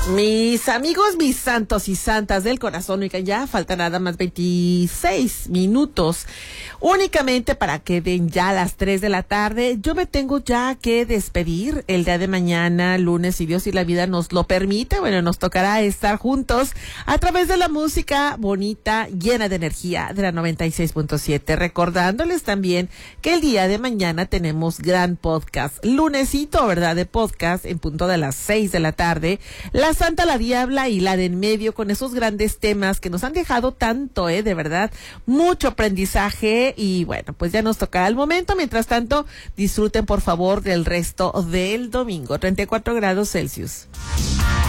Mis amigos, mis santos y santas del corazón, oigan, ya faltan nada más 26 minutos únicamente para que den ya las 3 de la tarde. Yo me tengo ya que despedir el día de mañana, lunes, si Dios y la vida nos lo permite. Bueno, nos tocará estar juntos a través de la música bonita, llena de energía de la 96.7. Recordándoles también que el día de mañana tenemos gran podcast, lunesito, ¿verdad? De podcast en punto de las 6 de la tarde. La Santa, la Diabla y la de en medio, con esos grandes temas que nos han dejado tanto, de verdad, mucho aprendizaje. Y bueno, pues ya nos tocará el momento. Mientras tanto, disfruten por favor del resto del domingo. 34 grados Celsius.